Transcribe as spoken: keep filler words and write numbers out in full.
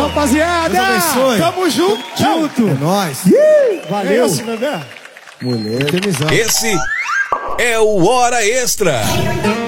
rapaziada. Deus abençoe. Tamo junto. Junto. É nóis. Valeu. É isso, bebê. Mulher. Esse é o Hora Extra.